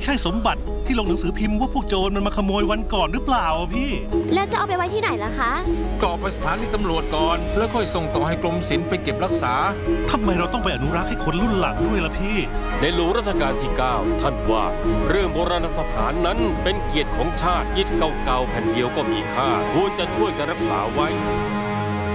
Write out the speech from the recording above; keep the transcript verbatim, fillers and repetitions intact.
ใช่สมบัติที่ลงหนังสือพิมพ์ว่าพวกโจรมันมาขโมยวันก่อนหรือเปล่าพี่แล้วจะเอาไปไว้ที่ไหนล่ะคะก็เอาไปสถานีตำรวจก่อนแล้วค่อยส่งต่อให้กรมศิลป์ไปเก็บรักษาทำไมเราต้องไปอนุรักษ์ให้คนรุ่นหลังด้วยล่ะพี่ในหลวงรัชกาลที่เก้าท่านว่าเรื่องโบราณสถานนั้นเป็นเกียรติของชาติอิฐเก่าๆแผ่นเดียวก็มีค่าควรจะช่วยกันรักษาไว้